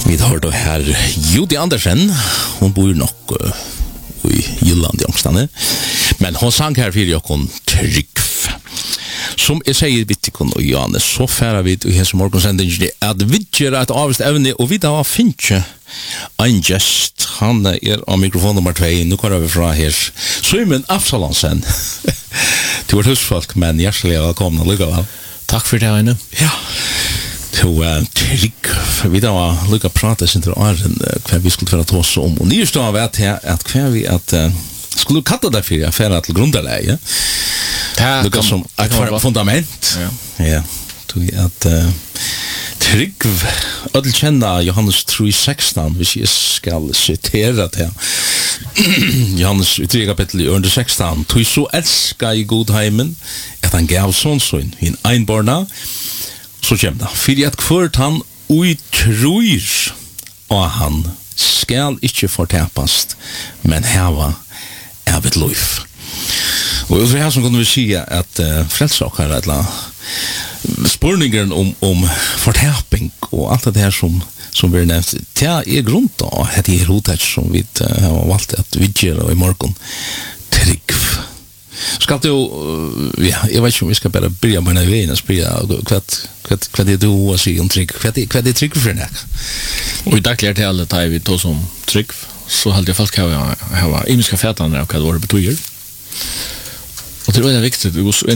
Vi har då här Judy Andersen. Hon bor nog i Jylland i men hon sang här för jag Trygg. Som jag säger Vittikon och Johannes, så färra vi i hens morgonsändning att vi gör ett avvist ävne och vi har finnet en gäst. Han av mikrofon nummer 2. Nu kommer vi från här Simon Afsalonsen. Du var husfolk, men hjärtligt välkomna. Lycka väl. Tack för det, Aine. Ja. Trygg. Vi har lycka prata sin till åren kvar vi skulle ta oss om. Och ni står vet här att kvar vi att skulle kalla det för affärer till grundläge. Det som ett fundament. Ja. Tog att Trygg att känna Johannes 3:16 hvis jag ska citera det. Johannes 3 kapitel under 16. Tog så älska i godheimen att han gav sonson i en einbarna. Så kommer det. För att kvart han utror och han skal ikke fortapast, men hava av et liv. Og det her som kunne vi si at frelsaker eller spurningen om fortaping og alt det her som vi nevnt, det grunn av at det hodet som vi har valgt at vi gjør i morgen Trygg. Skal du, ja, jeg vet ikke om vi skal bare börja med en veien og spørre hva det du å si om Trygg, hva det Trygg for deg? Och i dagligt till alla tar vi då som Trygg, så hade jag fast ha imiska fätarna och vad det betyder. Och det är viktigt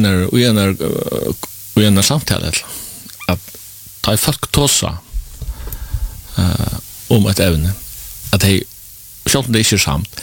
och en samtalet att ta folk tossa om ett ämne att det själv det är samt